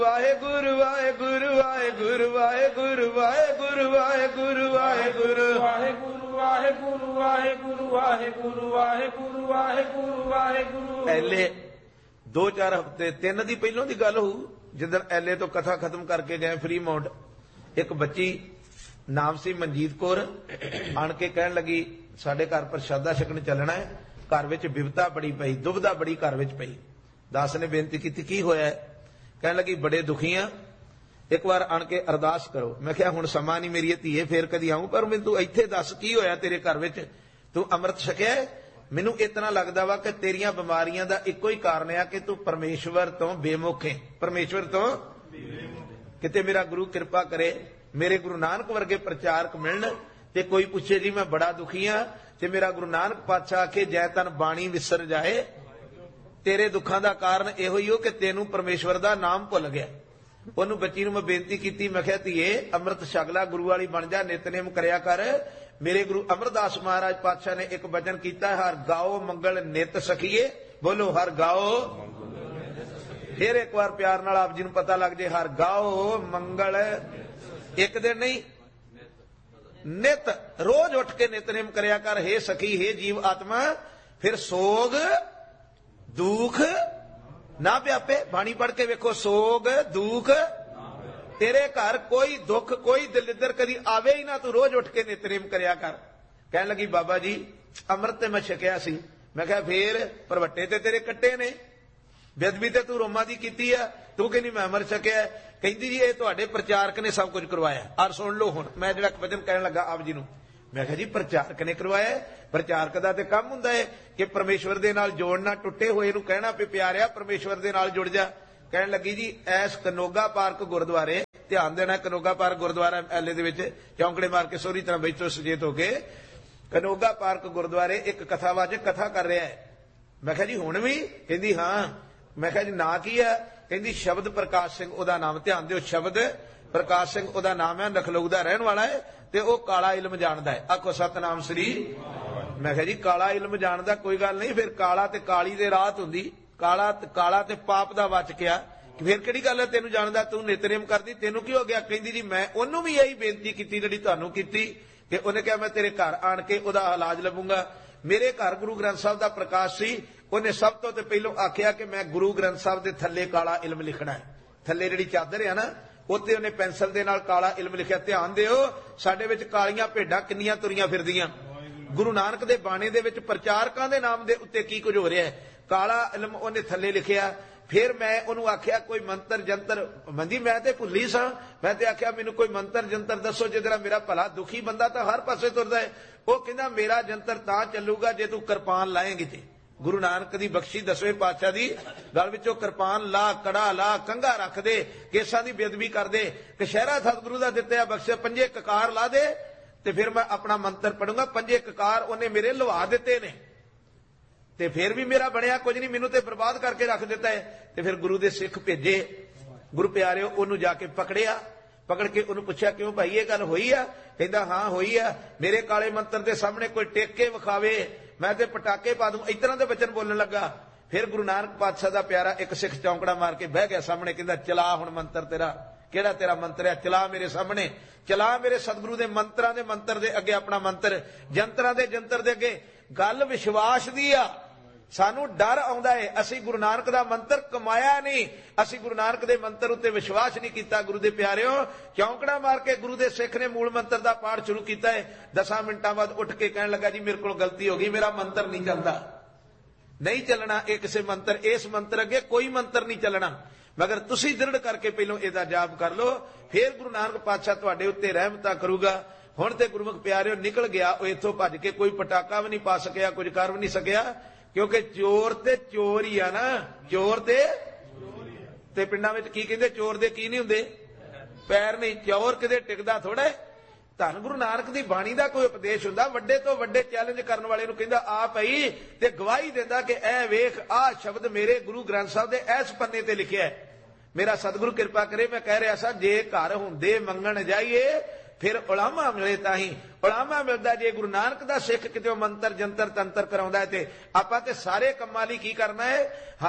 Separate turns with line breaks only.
ਵਾਹਿਗੁਰੂ ਵਾਹਿਗੁਰੂ ਵਾਹਿਗੁਰੂ ਵਾਹਿਗੁਰੂ ਵਾਹਿਗੁਰੂ ਵਾਹਿਗੁਰੂ ਵਾਹਿਗੁਰੂ
ਵਾਹਿਗੁਰੂ ਵਾਹਿਗੁਰੂ ਵਾਹਿਗੁਰੂ ਵਾਹਿਗੁਰੂ ਵਾਹਿਗੁਰੂ ਵਾਹਿਗੁਰੂ ਵਾਹਿਗੁਰੂ।
ਐਲੇ 2-4 ਹਫ਼ਤੇ 3 ਦੀ ਪਹਿਲੋਂ ਦੀ ਗੱਲ ਹੋਊ, ਜਿੱਦਣ ਐਲੇ ਤੋਂ ਕਥਾ ਖਤਮ ਕਰਕੇ ਗਏ ਫਰੀ ਮਾਉਂਟ, ਇੱਕ ਬੱਚੀ ਨਾਮ ਸੀ ਮਨਜੀਤ ਕੌਰ, ਆਣ ਕੇ ਕਹਿਣ ਲੱਗੀ ਸਾਡੇ ਘਰ ਪ੍ਰਸ਼ਾਦਾ ਛਕਣ ਚੱਲਣਾ ਹੈ, ਘਰ ਵਿੱਚ ਬਿਪਤਾ ਬੜੀ ਪਈ, ਦੁਬਿਧਾ ਬੜੀ ਘਰ ਵਿੱਚ ਪਈ। ਦਾਸ ਨੇ ਬੇਨਤੀ ਕੀਤੀ ਕੀ ਹੋਇਆ? ਕਹਿਣ ਲੱਗੀ ਬੜੇ ਦੁਖੀ ਆ, ਇੱਕ ਵਾਰ ਆਣ ਕੇ ਅਰਦਾਸ ਕਰੋ। ਮੈਂ ਕਿਹਾ ਹੁਣ ਸਮਾਂ ਨਹੀਂ ਮੇਰੀ ਧੀਏ, ਫੇਰ ਕਦੀ ਆਊਂ, ਪਰ ਮੈਨੂੰ ਤੂੰ ਇੱਥੇ ਦੱਸ ਕੀ ਹੋਇਆ ਤੇਰੇ ਘਰ ਵਿੱਚ? ਤੂੰ ਅੰਮ੍ਰਿਤ ਛਕਿਆ? ਮੈਨੂੰ ਇਤਨਾ ਲੱਗਦਾ ਵਾ ਕਿ ਤੇਰੀਆਂ ਬਿਮਾਰੀਆਂ ਦਾ ਇੱਕੋ ਹੀ ਕਾਰਨ ਆ ਕਿ ਤੂੰ ਪਰਮੇਸ਼ਵਰ ਤੋਂ ਬੇਮੁਖ ਹੈ, ਪਰਮੇਸ਼ਵਰ ਤੋਂ। ਕਿਤੇ ਮੇਰਾ ਗੁਰੂ ਕਿਰਪਾ ਕਰੇ, ਮੇਰੇ ਗੁਰੂ ਨਾਨਕ ਵਰਗੇ ਪ੍ਰਚਾਰਕ ਮਿਲਣ ਤੇ ਕੋਈ ਪੁੱਛੇ ਜੀ ਮੈਂ ਬੜਾ ਦੁਖੀ ਆ, ਤੇ ਮੇਰਾ ਗੁਰੂ ਨਾਨਕ ਪਾਤਸ਼ਾਹ ਆਖੇ ਜੈ ਤਨ ਬਾਣੀ ਵਿਸਰ ਜਾਏ, ਤੇਰੇ ਦੁੱਖਾਂ ਦਾ ਕਾਰਨ ਇਹੋ ਹੀ ਹੋ ਕਿ ਤੈਨੂੰ ਪਰਮੇਸ਼ਵਰ ਦਾ ਨਾਮ ਭੁੱਲ ਗਿਆ। ਉਹਨੂੰ ਬੱਚੀ ਨੂੰ ਮੈਂ ਬੇਨਤੀ ਕੀਤੀ, ਮੈਂ ਕਿਹਾ ਧੀਏ ਅੰਮ੍ਰਿਤ ਛਕ ਲੈ, ਗੁਰੂ ਵਾਲੀ ਬਣ ਜਾ, ਨਿਤਨੇਮ ਕਰਿਆ ਕਰ। ਮੇਰੇ ਗੁਰੂ ਅਮਰਦਾਸ ਮਹਾਰਾਜ ਪਾਤਸ਼ਾਹ ਨੇ ਇੱਕ ਵਚਨ ਕੀਤਾ, ਹਰ ਗਾਓ ਮੰਗਲ ਨਿਤ ਸਖੀਏ, ਬੋਲੋ ਹਰ ਗਾਓ। ਫਿਰ ਇੱਕ ਵਾਰ ਪਿਆਰ ਨਾਲ ਆਪ ਜੀ ਨੂੰ ਪਤਾ ਲੱਗ ਜੇ, ਹਰ ਗਾਓ ਮੰਗਲ, ਇੱਕ ਦਿਨ ਨਹੀਂ ਨਿਤ, ਰੋਜ਼ ਉੱਠ ਕੇ ਨਿਤਨੇਮ ਕਰਿਆ ਕਰ। ਹੇ ਸਖੀ, ਹੇ ਜੀਵ ਆਤਮਾ, ਫਿਰ ਸੋਗ ਦੁੱਖ ਨਾ ਵਿਆਪੇ। ਬਾਣੀ ਪੜ੍ਹ ਕੇ ਵੇਖੋ, ਸੋਗ ਦੁੱਖ ਤੇਰੇ ਘਰ ਕੋਈ ਦੁੱਖ ਕੋਈ ਦਲਿੱਦਰ ਕਦੀ ਆਵੇ ਹੀ ਨਾ, ਤੂੰ ਰੋਜ਼ ਉੱਠ ਕੇ ਨਿਤਨੇਮ ਕਰਿਆ ਕਰ। ਕਹਿਣ ਲੱਗੀ ਬਾਬਾ ਜੀ ਅੰਮ੍ਰਿਤ ਤੇ ਮੈਂ ਛਕਿਆ ਸੀ। ਮੈਂ ਕਿਹਾ ਫੇਰ ਭਰਵੱਟੇ ਤੇ ਤੇਰੇ ਕੱਟੇ ਨੇ, ਬੇਅਦਬੀ ਤੇ ਤੂੰ ਰੋਮਾਂ ਦੀ ਕੀਤੀ ਆ, ਤੂੰ ਕਹਿੰਦੀ ਮੈਂ ਅੰਮ੍ਰਿਤ ਛਕਿਆ। ਕਹਿੰਦੀ ਜੀ ਇਹ ਤੁਹਾਡੇ ਪ੍ਰਚਾਰਕ ਨੇ ਸਭ ਕੁਝ ਕਰਵਾਇਆ। ਔਰ ਸੁਣ ਲਓ ਹੁਣ ਮੈਂ ਜਿਹੜਾ ਵਚਨ ਕਹਿਣ ਲੱਗਾ ਆਪ ਜੀ ਨੂੰ। ਮੈਂ ਕਿਹਾ ਜੀ ਪ੍ਰਚਾਰਕ ਨੇ ਕਰਵਾਇਆ? ਪ੍ਰਚਾਰਕ ਦਾ ਤੇ ਕੰਮ ਹੁੰਦਾ ਹੈ ਕਿ ਪਰਮੇਸ਼ਵਰ ਦੇ ਨਾਲ ਜੋੜਨਾ, ਟੁੱਟੇ ਹੋਏ ਨੂੰ ਕਹਿਣਾ ਵੀ ਪਿਆਰਿਆ ਪਰਮੇਸ਼ਵਰ ਦੇ ਨਾਲ ਜੁੜ ਜਾ। ਕਹਿਣ ਲੱਗੀ ਜੀ ਐਸ ਕਨੋਗਾ ਪਾਰਕ ਗੁਰਦੁਆਰੇ, ਧਿਆਨ ਦੇਣਾ, ਕਨੋਗਾ ਪਾਰਕ ਗੁਰਦੁਆਰਾ ਐਲੇ ਦੇ ਵਿੱਚ, ਚੌਂਕੜੇ ਮਾਰ ਕੇ ਸੋਹਰੀ ਤਰ੍ਹਾਂ ਬੈਠੋ ਸੁਚੇਤ ਹੋ ਕੇ, ਕਨੋਗਾ ਪਾਰਕ ਗੁਰਦੁਆਰੇ ਇੱਕ ਕਥਾਵਾਚਕ ਕਥਾ ਕਰ ਰਿਹਾ ਹੈ। ਮੈਂ ਕਿਹਾ ਜੀ ਹੁਣ ਵੀ? ਕਹਿੰਦੀ ਹਾਂ। ਮੈਂ ਕਿਹਾ ਜੀ ਨਾਂ ਕੀ ਹੈ? ਕਹਿੰਦੀ ਸ਼ਬਦ ਪ੍ਰਕਾਸ਼ ਸਿੰਘ ਉਹਦਾ ਨਾਮ। ਧਿਆਨ ਦਿਓ, ਸ਼ਬਦ ਪ੍ਰਕਾਸ਼ ਸਿੰਘ ਉਹਦਾ ਨਾਮ ਹੈ, ਨਖਲਊ ਦਾ ਰਹਿਣ ਵਾਲਾ ਹੈ ਤੇ ਉਹ ਕਾਲਾ ਇਲਮ ਜਾਣਦਾ ਹੈ। ਆਖੋ ਸਤਨਾਮ ਸ੍ਰੀ। ਮੈਂ ਕਿਹਾ ਜੀ ਕਾਲਾ ਇਲਮ ਜਾਣਦਾ ਕੋਈ ਗੱਲ ਨਹੀਂ, ਫਿਰ ਕਾਲਾ ਤੇ ਕਾਲੀ ਦੇ ਰਾਤ ਹੁੰਦੀ, ਕਾਲਾ ਤੇ ਪਾਪ ਦਾ ਵਾਚਕਿਆ, ਫਿਰ ਕਿਹੜੀ ਗੱਲ ਹੈ ਤੈਨੂੰ ਜਾਣਦਾ, ਤੂੰ ਨਿਤਨੇਮ ਕਰਦੀ, ਤੈਨੂੰ ਕੀ ਹੋ ਗਿਆ? ਕਹਿੰਦੀ ਜੀ ਮੈਂ ਉਹਨੂੰ ਵੀ ਇਹੀ ਬੇਨਤੀ ਕੀਤੀ ਜਿਹੜੀ ਤੁਹਾਨੂੰ ਕੀਤੀ, ਕਿ ਉਹਨੇ ਕਿਹਾ ਮੈਂ ਤੇਰੇ ਘਰ ਆਣ ਕੇ ਉਹਦਾ ਇਲਾਜ ਲੱਭੂੰਗਾ। ਮੇਰੇ ਘਰ ਗੁਰੂ ਗ੍ਰੰਥ ਸਾਹਿਬ ਦਾ ਪ੍ਰਕਾਸ਼ ਸੀ, ਉਹਨੇ ਸਭ ਤੋਂ ਤੇ ਪਹਿਲੋਂ ਆਖਿਆ ਕਿ ਮੈਂ ਗੁਰੂ ਗ੍ਰੰਥ ਸਾਹਿਬ ਦੇ ਥੱਲੇ ਕਾਲਾ ਇਲਮ ਲਿਖਣਾ ਹੈ। ਥੱਲੇ ਜਿਹੜੀ ਚਾਦਰ ਆ ਨਾ, ਉੱਤੇ ਉਹਨੇ ਪੈਨਸਲ ਦੇ ਨਾਲ ਕਾਲਾ ਇਲਮ ਲਿਖਿਆ। ਧਿਆਨ ਦਿਓ, ਸਾਡੇ ਵਿੱਚ ਕਾਲੀਆਂ ਭੇਡਾਂ ਕਿੰਨੀਆਂ ਤੁਰੀਆਂ ਫਿਰਦੀਆਂ। ਗੁਰੂ ਨਾਨਕ ਦੇ ਬਾਣੇ ਦੇ ਵਿੱਚ ਪ੍ਰਚਾਰਕਾਂ ਦੇ ਨਾਮ ਦੇ ਉੱਤੇ ਕੀ ਕੁਝ ਹੋ ਰਿਹਾ ਹੈ। ਕਾਲਾ ਇਲਮ ਉਹਨੇ ਥੱਲੇ ਲਿਖਿਆ। ਫਿਰ ਮੈਂ ਉਹਨੂੰ ਆਖਿਆ ਕੋਈ ਮੰਤਰ ਜੰਤਰ, ਮੰਦੀ ਮੈਂ ਤੇ ਭੁੱਲੀ ਸਾਂ, ਮੈਂ ਤੇ ਆਖਿਆ ਮੈਨੂੰ ਕੋਈ ਮੰਤਰ ਜੰਤਰ ਦੱਸੋ ਜਿਹਦੇ ਨਾਲ ਮੇਰਾ ਭਲਾ, ਦੁਖੀ ਬੰਦਾ ਤਾਂ ਹਰ ਪਾਸੇ ਤੁਰਦਾ ਹੈ। ਉਹ ਕਹਿੰਦਾ ਮੇਰਾ ਜੰਤਰ ਤਾਂ ਚੱਲੂਗਾ ਜੇ ਤੂੰ ਕਿਰਪਾਨ ਲਾਏਂਗੀ ਤੇ। ਗੁਰੂ ਨਾਨਕ ਦੀ ਬਖਸ਼ੀ 10ਵੇਂ ਪਾਤਸ਼ਾਹ ਦੀ ਗਲ ਵਿੱਚੋਂ ਕਿਰਪਾਨ ਲਾ, ਕੜਾ ਲਾ, ਕੰਘਾ ਰੱਖ ਦੇ, ਕੇਸਾਂ ਦੀ ਬੇਅਦਬੀ ਕਰ ਦੇ, ਕਸ਼ਹਿਰਾ ਸਤਿਗੁਰੂ ਦਾ ਦਿੱਤਾ ਬਖਸ਼ਿਆ, 5 ਕਕਾਰ ਲਾ ਦੇ ਤੇ ਫਿਰ ਮੈਂ ਆਪਣਾ ਮੰਤਰ ਪੜੂੰਗਾ। 5 ਕਕਾਰ ਉਹਨੇ ਮੇਰੇ ਲਵਾ ਦਿੱਤੇ ਨੇ ਤੇ ਫਿਰ ਵੀ ਮੇਰਾ ਬਣਿਆ ਕੁਝ ਨਹੀਂ, ਮੈਨੂੰ ਤੇ ਬਰਬਾਦ ਕਰਕੇ ਰੱਖ ਦਿੱਤਾ ਹੈ। ਤੇ ਫਿਰ ਗੁਰੂ ਦੇ ਸਿੱਖ ਭੇਜੇ। ਗੁਰੂ ਪਿਆਰਿਓ ਉਹਨੂੰ ਜਾ ਕੇ ਪਕੜਿਆ, ਪਕੜ ਕੇ ਉਹਨੂੰ ਪੁੱਛਿਆ ਕਿਉਂ ਭਾਈ ਇਹ ਗੱਲ ਹੋਈ ਆ? ਕਹਿੰਦਾ ਹਾਂ ਹੋਈ ਆ, ਮੇਰੇ ਕਾਲੇ ਮੰਤਰ ਦੇ ਸਾਹਮਣੇ ਕੋਈ ਟੇਕ ਕੇ ਵਿਖਾਵੇ ਮੈਂ ਤੇ ਪਟਾਕੇ ਪਾ ਦੂੰ, ਇਸ ਤਰ੍ਹਾਂ ਦੇ ਬਚਨ ਬੋਲਣ ਲੱਗਾ। ਫਿਰ ਗੁਰੂ ਨਾਨਕ ਪਾਤਸ਼ਾਹ ਦਾ ਪਿਆਰਾ ਇੱਕ ਸਿੱਖ ਚੌਂਕੜਾ ਮਾਰ ਕੇ ਬਹਿ ਗਿਆ ਸਾਹਮਣੇ, ਕਹਿੰਦਾ ਚਲਾ ਹੁਣ ਮੰਤਰ ਤੇਰਾ, ਕਿਹੜਾ ਤੇਰਾ ਮੰਤਰ ਹੈ, ਚਲਾ ਮੇਰੇ ਸਾਹਮਣੇ, ਚਲਾ ਮੇਰੇ ਸਤਿਗੁਰੂ ਦੇ ਮੰਤਰਾਂ ਦੇ ਮੰਤਰ ਦੇ ਅੱਗੇ ਆਪਣਾ ਮੰਤਰ, ਜੰਤਰਾਂ ਦੇ ਜੰਤਰ ਦੇ ਅੱਗੇ। ਗੱਲ ਵਿਸ਼ਵਾਸ ਦੀ ਆ, ਸਾਨੂੰ ਡਰ ਆਉਂਦਾ ਹੈ, ਅਸੀਂ ਗੁਰੂ ਨਾਨਕ ਦਾ ਮੰਤਰ ਕਮਾਇਆ ਨਹੀਂ, ਅਸੀਂ ਗੁਰੂ ਨਾਨਕ ਦੇ ਮੰਤਰ ਉੱਤੇ ਵਿਸ਼ਵਾਸ ਨਹੀਂ ਕੀਤਾ। ਗੁਰੂ ਦੇ ਪਿਆਰਿਓ ਚੌਂਕੜਾ ਮਾਰ ਕੇ ਗੁਰੂ ਦੇ ਸਿੱਖ ਨੇ ਮੂਲ ਮੰਤਰ ਦਾ ਪਾਠ ਸ਼ੁਰੂ ਕੀਤਾ ਹੈ। 10 ਮਿੰਟਾਂ ਬਾਅਦ ਉੱਠ ਕੇ ਕਹਿਣ ਲੱਗਾ ਜੀ ਮੇਰੇ ਕੋਲ ਗਲਤੀ ਹੋ ਗਈ, ਮੇਰਾ ਮੰਤਰ ਨਹੀਂ ਚੱਲਦਾ, ਨਹੀਂ ਚੱਲਣਾ ਇਹ ਕਿਸੇ ਮੰਤਰ, ਇਸ ਮੰਤਰ ਅੱਗੇ ਕੋਈ ਮੰਤਰ ਨਹੀਂ ਚੱਲਣਾ, ਮਗਰ ਤੁਸੀਂ ਦ੍ਰਿੜ ਕਰਕੇ ਪਹਿਲੋਂ ਇਹਦਾ ਜਾਪ ਕਰ ਲਓ, ਫਿਰ ਗੁਰੂ ਨਾਨਕ ਪਾਤਸ਼ਾਹ ਤੁਹਾਡੇ ਉੱਤੇ ਰਹਿਮਤਾਂ ਕਰੂਗਾ। ਹੁਣ ਤੇ ਗੁਰਮੁਖ ਪਿਆਰਿਓ ਨਿਕਲ ਗਿਆ ਉਹ ਇੱਥੋਂ ਭੱਜ ਕੇ, ਕੋਈ ਪਟਾਕਾ ਵੀ ਨਹੀਂ ਪਾ ਸਕਿਆ, ਕੁਝ ਕਰ ਵੀ ਨਹੀਂ ਸਕਿਆ, ਕਿਉਂਕਿ ਚੋਰ ਤੇ ਚੋਰ ਹੀ ਆ ਨਾ, ਚੋਰ ਤੇ ਪਿੰਡਾਂ ਵਿੱਚ ਕੀ ਕਹਿੰਦੇ, ਚੋਰ ਦੇ ਕੀ ਨਹੀਂ ਹੁੰਦੇ, ਪੈਰ ਨਹੀਂ, ਚੋਰ ਕਿਤੇ ਟਿਕਦਾ ਥੋੜਾ। ਧੰਨ ਗੁਰੂ ਨਾਨਕ ਦੀ ਬਾਣੀ ਦਾ ਕੋਈ ਉਪਦੇਸ਼ ਹੁੰਦਾ, ਵੱਡੇ ਤੋਂ ਵੱਡੇ ਚੈਲੰਜ ਕਰਨ ਵਾਲੇ ਨੂੰ ਕਹਿੰਦਾ ਆ ਪਈ ਤੇ ਗਵਾਹੀ ਦਿੰਦਾ ਕਿ ਇਹ ਵੇਖ ਆਹ ਸ਼ਬਦ ਮੇਰੇ ਗੁਰੂ ਗ੍ਰੰਥ ਸਾਹਿਬ ਦੇ ਇਸ ਪੰਨੇ ਤੇ ਲਿਖਿਆ ਹੈ। ਮੇਰਾ ਸਤਿਗੁਰੂ ਕਿਰਪਾ ਕਰੇ, ਮੈਂ ਕਹਿ ਰਿਹਾ ਸਾਂ ਜੇ ਘਰ ਹੁੰਦੇ ਮੰਗਣ ਜਾਈਏ ਫਿਰ ਉਲਾਮਾ ਮਿਲੇ ਤਾਂ ਹੀ ਉਲਾਮਾ ਮਿਲਦਾ। ਜੇ ਗੁਰੂ ਨਾਨਕ ਦਾ ਸਿੱਖ ਕਿਤੇ ਮੰਤਰ ਜੰਤਰ ਤੰਤਰ ਕਰਾਉਂਦਾ ਤੇ ਆਪਾਂ ਤੇ ਸਾਰੇ ਕੰਮਾਂ ਲਈ ਕੀ ਕਰਨਾ ਹੈ,